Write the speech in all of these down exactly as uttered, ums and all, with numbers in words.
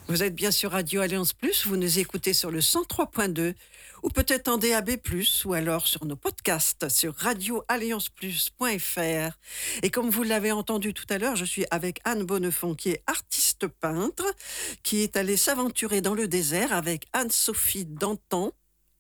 Vous êtes bien sur Radio Alliance Plus, vous nous écoutez sur le cent trois point deux ou peut-être en D A B plus, ou alors sur nos podcasts sur radio alliance plus point f r. Et comme vous l'avez entendu tout à l'heure, je suis avec Anne Bonnefond qui est artiste peintre, qui est allée s'aventurer dans le désert avec Anne-Sophie Dantan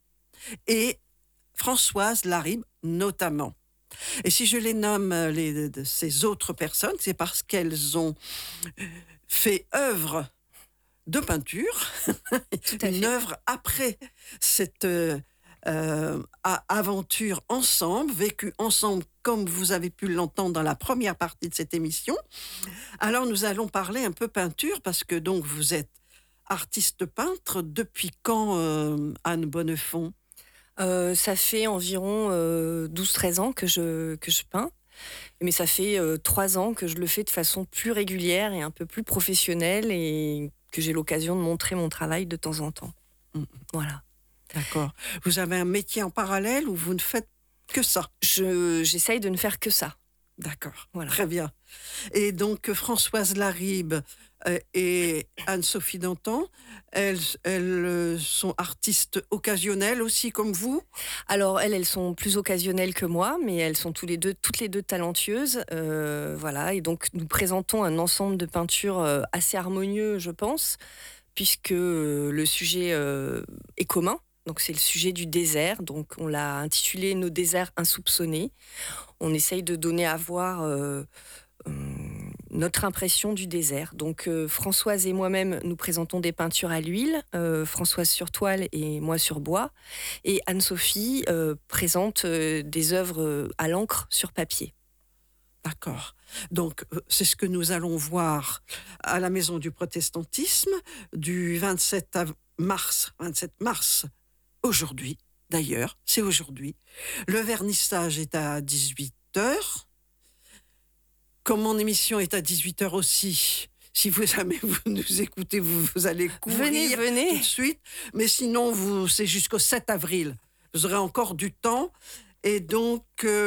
et Françoise Laribe notamment. Et si je les nomme les, de ces autres personnes, c'est parce qu'elles ont fait œuvre de peinture, une œuvre après cette euh, euh, aventure ensemble, vécue ensemble comme vous avez pu l'entendre dans la première partie de cette émission. Alors nous allons parler un peu peinture parce que donc vous êtes artiste peintre. Depuis quand, euh, Anne Bonnefond? Euh, ça fait environ euh, douze treize ans que je, que je peins, mais ça fait euh, trois ans que je le fais de façon plus régulière et un peu plus professionnelle et que j'ai l'occasion de montrer mon travail de temps en temps. Mmh. Voilà. D'accord. Vous avez un métier en parallèle ou vous ne faites que ça? je, J'essaye de ne faire que ça. D'accord, voilà. Très bien. Et donc Françoise Laribe euh, et Anne-Sophie Dantan, elles, elles sont artistes occasionnelles aussi comme vous? Alors elles, elles sont plus occasionnelles que moi, mais elles sont tous les deux, toutes les deux talentueuses. Euh, voilà, et donc nous présentons un ensemble de peintures euh, assez harmonieux, je pense, puisque euh, le sujet euh, est commun. Donc c'est le sujet du désert, donc on l'a intitulé « Nos déserts insoupçonnés ». On essaye de donner à voir euh, euh, notre impression du désert. Donc euh, Françoise et moi-même, nous présentons des peintures à l'huile, euh, Françoise sur toile et moi sur bois. Et Anne-Sophie euh, présente euh, des œuvres à l'encre sur papier. D'accord. Donc, c'est ce que nous allons voir à la Maison du Protestantisme du vingt-sept mars, vingt-sept mars, aujourd'hui, d'ailleurs, c'est aujourd'hui. Le vernissage est à dix-huit heures. Comme mon émission est à dix-huit heures aussi, si vous jamais vous nous écoutez, vous, vous allez courir venez, venez. tout de suite. Mais sinon, vous, c'est jusqu'au sept avril. Vous aurez encore du temps. Et donc,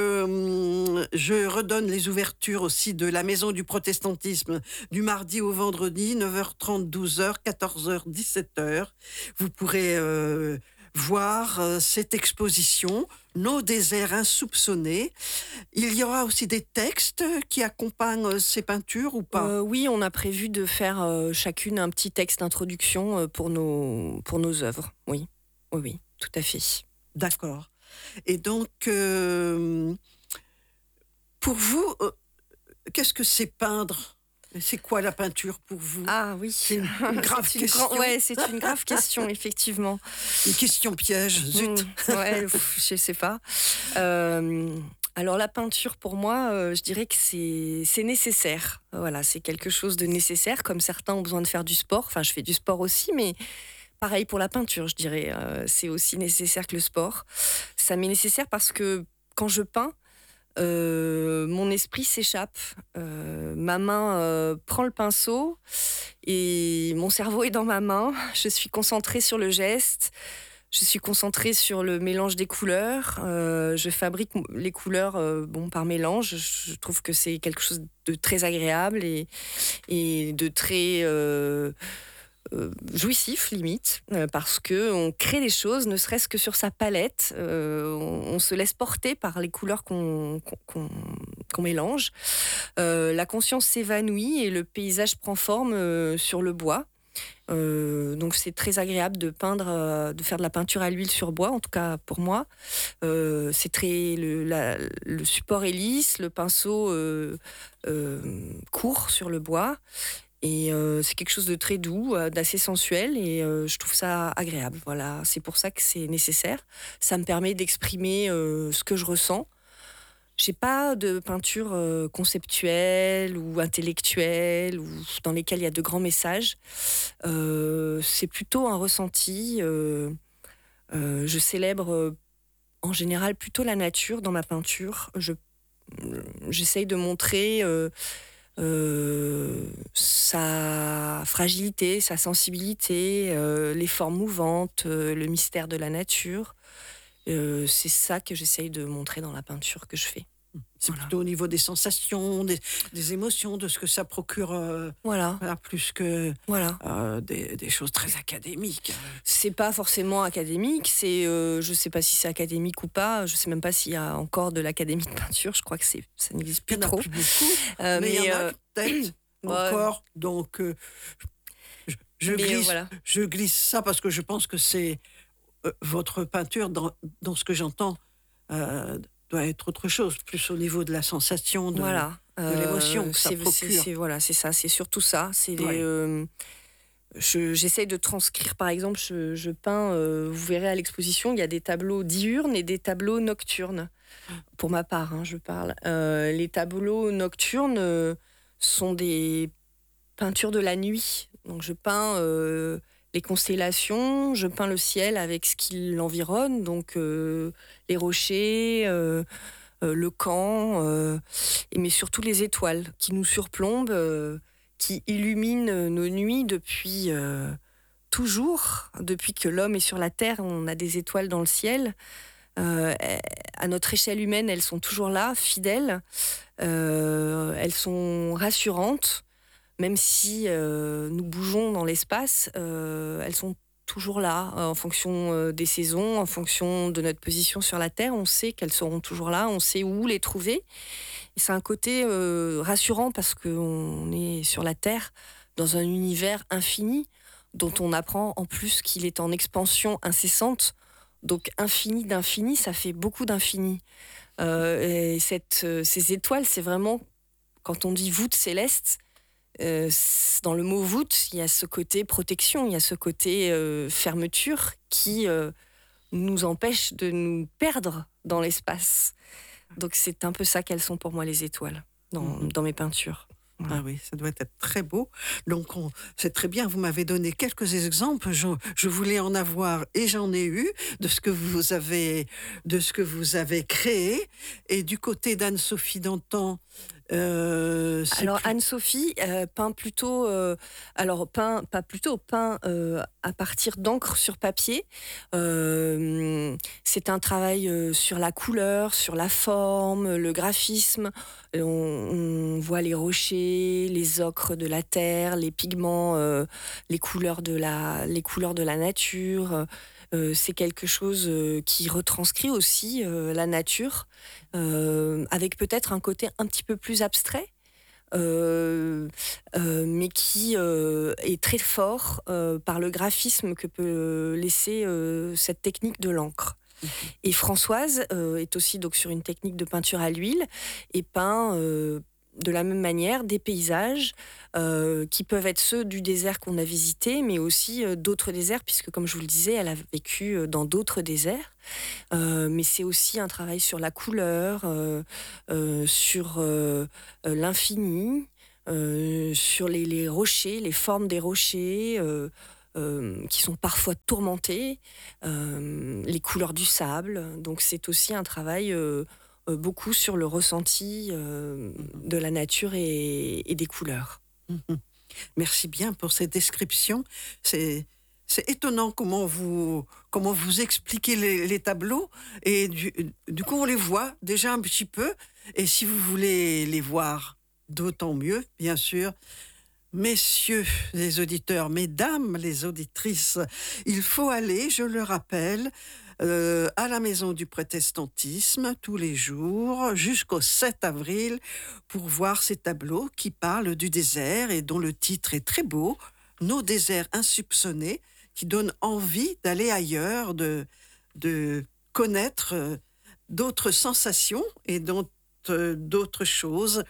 euh, je redonne les ouvertures aussi de la Maison du Protestantisme du mardi au vendredi, neuf heures trente, douze heures, quatorze heures, dix-sept heures. Vous pourrez euh, voir euh, cette exposition, Nos déserts insoupçonnés. Il y aura aussi des textes qui accompagnent euh, ces peintures ou pas? euh, Oui, on a prévu de faire euh, chacune un petit texte d'introduction euh, pour, nos, pour nos œuvres. Oui, oui, oui, tout à fait. D'accord. Et donc, euh, pour vous, euh, qu'est-ce que c'est peindre? C'est quoi la peinture pour vous? Ah oui, c'est une, une grave c'est question. Une grand, ouais, c'est une grave question, effectivement. Une question piège, zut. Mmh, ouais, pff, je sais pas. Euh, alors la peinture, pour moi, euh, je dirais que c'est, c'est nécessaire. Voilà, c'est quelque chose de nécessaire, comme certains ont besoin de faire du sport. Enfin, je fais du sport aussi, mais pareil pour la peinture, je dirais. Euh, c'est aussi nécessaire que le sport. Ça m'est nécessaire parce que quand je peins, euh, mon esprit s'échappe. Euh, ma main euh, prend le pinceau et mon cerveau est dans ma main. Je suis concentrée sur le geste. Je suis concentrée sur le mélange des couleurs. Euh, je fabrique les couleurs euh, bon, par mélange. Je trouve que c'est quelque chose de très agréable et, et de très... Euh, Euh, jouissif limite euh, parce que on crée des choses ne serait-ce que sur sa palette, euh, on, on se laisse porter par les couleurs qu'on, qu'on, qu'on, qu'on mélange, euh, la conscience s'évanouit et le paysage prend forme euh, sur le bois. Euh, donc c'est très agréable de peindre, euh, de faire de la peinture à l'huile sur bois, en tout cas pour moi. Euh, c'est très le, la, le support est lisse, le pinceau euh, euh, court sur le bois. Et euh, c'est quelque chose de très doux, euh, d'assez sensuel, et euh, je trouve ça agréable. Voilà, c'est pour ça que c'est nécessaire. Ça me permet d'exprimer euh, ce que je ressens. J'ai pas de peinture euh, conceptuelle ou intellectuelle ou dans lesquelles il y a de grands messages. Euh, c'est plutôt un ressenti. Euh, euh, je célèbre euh, en général plutôt la nature dans ma peinture. Je, j'essaye de montrer. Euh, Euh, sa fragilité, sa sensibilité, euh, les formes mouvantes, euh, le mystère de la nature. Euh, c'est ça que j'essaye de montrer dans la peinture que je fais. C'est Voilà. plutôt au niveau des sensations, des, des émotions, de ce que ça procure, euh, Voilà, voilà, plus que voilà. euh, des, des choses très académiques. C'est pas forcément académique, c'est, euh, je sais pas si c'est académique ou pas, je sais même pas s'il y a encore de l'académie de peinture, je crois que c'est, ça n'existe Il plus n'y en a trop. plus beaucoup, Euh, mais il y en a euh, peut-être bah, encore. Donc, euh, je, je mais, euh, glisse, voilà. je glisse ça parce que je pense que c'est euh, votre peinture, dans, dans ce que j'entends, euh, doit être autre chose, plus au niveau de la sensation, de, Voilà. de l'émotion Euh, que ça c'est, c'est, procure. c'est- voilà, c'est ça, c'est surtout ça. C'est les, Ouais. euh, je- j'essaye de transcrire, par exemple, je, je peins, euh, vous verrez à l'exposition, il y a des tableaux diurnes et des tableaux nocturnes. Pour ma part, hein, je parle. Euh, les tableaux nocturnes euh, sont des peintures de la nuit. Donc je peins euh, les constellations, je peins le ciel avec ce qui l'environne, donc euh, les rochers, euh, euh, le camp, euh, et mais surtout les étoiles qui nous surplombent, euh, qui illuminent nos nuits depuis euh, toujours, depuis que l'homme est sur la Terre, on a des étoiles dans le ciel. Euh, à notre échelle humaine, elles sont toujours là, fidèles. Euh, elles sont rassurantes, même si euh, nous bougeons dans l'espace. Euh, elles sont toujours là, euh, en fonction euh, des saisons, en fonction de notre position sur la Terre. On sait qu'elles seront toujours là, on sait où les trouver. Et c'est un côté euh, rassurant parce qu'on est sur la Terre, dans un univers infini, dont on apprend en plus qu'il est en expansion incessante. Donc infini d'infini, ça fait beaucoup d'infini. Euh, et cette, euh, ces étoiles, c'est vraiment, quand on dit voûte céleste, euh, dans le mot voûte, il y a ce côté protection, il y a ce côté euh, fermeture qui euh, nous empêche de nous perdre dans l'espace. Donc c'est un peu ça qu'elles sont pour moi, les étoiles, dans, Mhm. dans mes peintures. Voilà. Ah oui, ça doit être très beau. Donc, on- c'est très bien, vous m'avez donné quelques exemples. Je, je voulais en avoir et j'en ai eu de ce que vous avez, de ce que vous avez créé. Et du côté d'Anne-Sophie Dantan, euh, c'est Alors plus- Anne-Sophie euh, peint plutôt, euh, alors peint pas plutôt peint euh, à partir d'encre sur papier. Euh, c'est un travail euh, sur la couleur, sur la forme, le graphisme. On, on voit les rochers, les ocres de la terre, les pigments, euh, les couleurs de la, les couleurs de la nature. Euh, c'est quelque chose euh, qui retranscrit aussi euh, la nature, euh, avec peut-être un côté un petit peu plus abstrait, euh, euh, mais qui euh, est très fort euh, par le graphisme que peut laisser euh, cette technique de l'encre. Et Françoise euh, est aussi donc sur une technique de peinture à l'huile et peint euh, de la même manière des paysages euh, qui peuvent être ceux du désert qu'on a visité, mais aussi euh, d'autres déserts, puisque comme je vous le disais, elle a vécu euh, dans d'autres déserts. Euh, mais c'est aussi un travail sur la couleur, euh, euh, sur euh, euh, l'infini, euh, sur les, les rochers, les formes des rochers. Euh, euh, qui sont parfois tourmentés, euh, les couleurs du sable. Donc c'est aussi un travail euh, euh, beaucoup sur le ressenti euh, de la nature et, et des couleurs. Mhm. Merci bien pour cette description. C'est, c'est étonnant comment vous, comment vous expliquez les, les tableaux. Et du, du coup, on les voit déjà un petit peu. Et si vous voulez les voir, d'autant mieux, bien sûr. Messieurs les auditeurs, mesdames les auditrices, il faut aller, je le rappelle, euh, à la Maison du Protestantisme tous les jours jusqu'au sept avril pour voir ces tableaux qui parlent du désert et dont le titre est très beau, Nos déserts insoupçonnés, qui donne envie d'aller ailleurs, de, de connaître euh, d'autres sensations et dont, euh, d'autres choses.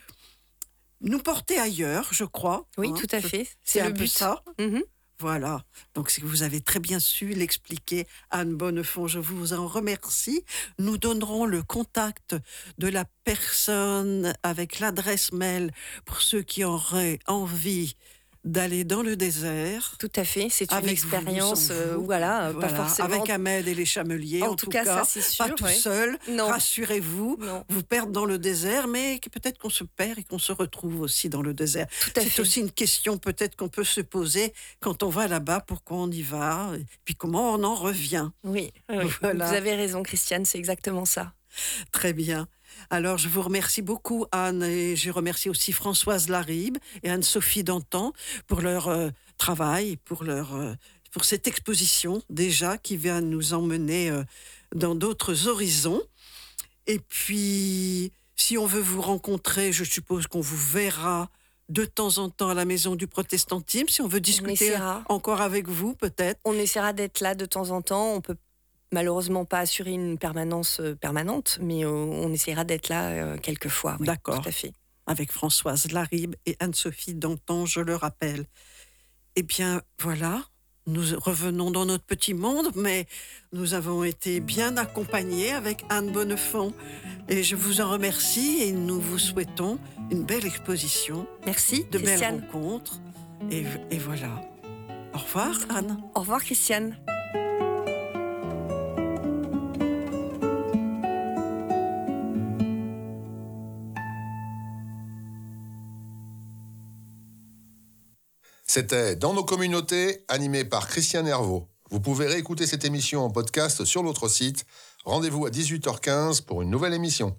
Nous porter ailleurs, je crois. Oui, hein. tout à fait. C'est, C'est un le peu but. ça. Mhm. Voilà. Donc, si vous avez très bien su l'expliquer, Anne Bonnefond, je vous en remercie. Nous donnerons le contact de la personne avec l'adresse mail pour ceux qui auraient envie d'aller dans le désert. Tout à fait. C'est une Avec vous, expérience, sans euh, vous. voilà, euh, Voilà, pas forcément. avec Ahmed et les chameliers, en, En tout cas, ça, c'est sûr, pas tout ouais. seul. Non. Rassurez-vous, Non. vous perdre dans le désert, mais que peut-être qu'on se perd et qu'on se retrouve aussi dans le désert. Tout à C'est fait. aussi une question peut-être qu'on peut se poser quand on va là-bas, pourquoi on y va, et puis comment on en revient. Oui, oui. Voilà. Vous avez raison, Christiane, c'est exactement ça. Très bien. Alors, je vous remercie beaucoup, Anne, et je remercie aussi Françoise Laribe et Anne-Sophie Dantan pour leur euh, travail, pour, leur, euh, pour cette exposition déjà qui vient nous emmener euh, dans d'autres horizons. Et puis, si on veut vous rencontrer, je suppose qu'on vous verra de temps en temps à la Maison du Protestantisme, si on veut discuter essaiera. encore avec vous, peut-être. On essaiera d'être là de temps en temps. On peut malheureusement pas assurer une permanence euh, permanente, mais euh, on essaiera d'être là euh, quelques fois. Oui, D'accord. tout à fait. Avec Françoise Laribe et Anne-Sophie Dantan, je le rappelle. Eh bien, voilà, nous revenons dans notre petit monde, mais nous avons été bien accompagnés avec Anne Bonnefond. Et je vous en remercie et nous vous souhaitons une belle exposition, Merci, de belles Christiane. rencontres. Et, et voilà. Au revoir, Anne. Au revoir, Christiane. C'était Dans nos communautés, animé par Christiane Hervaux. Vous pouvez réécouter cette émission en podcast sur notre site. Rendez-vous à dix-huit heures quinze pour une nouvelle émission.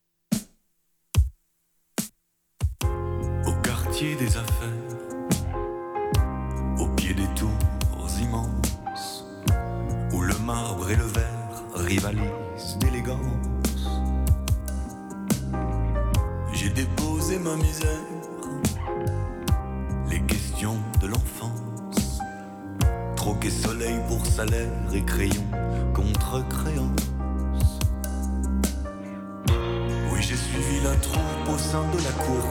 Au quartier des affaires, au pied des tours immenses, où le marbre et le verre rivalisent d'élégance, j'ai déposé ma misère, les questions de l'enfance, troquer soleil pour salaire et crayon contre créance. Oui, j'ai suivi la troupe au sein de la cour